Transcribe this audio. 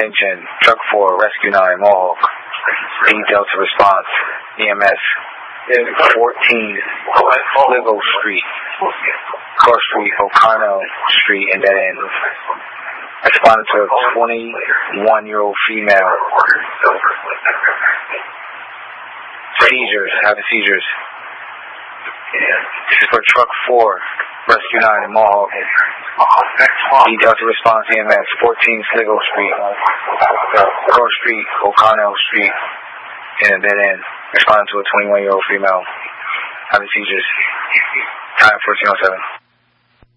Attention, Truck 4, Rescue 9, Mohawk. Details to response, EMS. 14 Sligo Street, Cross Street, O'Connell Street, and dead end. Responded to a 21-year-old female. Seizures, having seizures. This is for Truck 4, Rescue 9 in Mohawk. Details to response, EMS. 14 Sligo Street, Cross Street, O'Connell Street, and dead end. Responding to a 21-year-old female having seizures. Time 14:07.